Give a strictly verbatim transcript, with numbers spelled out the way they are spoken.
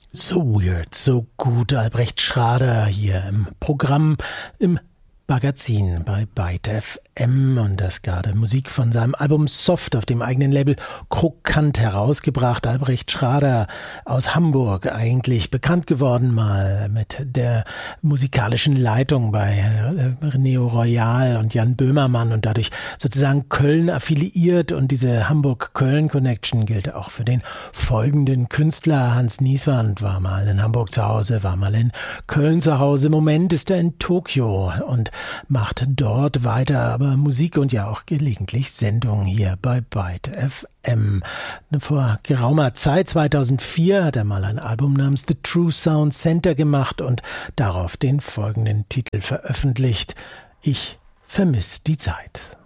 So weird, so gut. Albrecht Schrader hier im Programm, im Magazin bei Byte F M, und das gerade Musik von seinem Album Soft auf dem eigenen Label Krokant herausgebracht. Albrecht Schrader aus Hamburg, eigentlich bekannt geworden mal mit der musikalischen Leitung bei Neo Royal und Jan Böhmermann und dadurch sozusagen Köln affiliiert, und diese Hamburg-Köln-Connection gilt auch für den folgenden Künstler. Hans Nieswand war mal in Hamburg zu Hause, war mal in Köln zu Hause. Im Moment ist er in Tokio und macht dort weiter, aber Musik und ja auch gelegentlich Sendungen hier bei Byte F M. Vor geraumer Zeit, zweitausendvier, hat er mal ein Album namens The True Sound Center gemacht und darauf den folgenden Titel veröffentlicht: Ich vermiss die Zeit.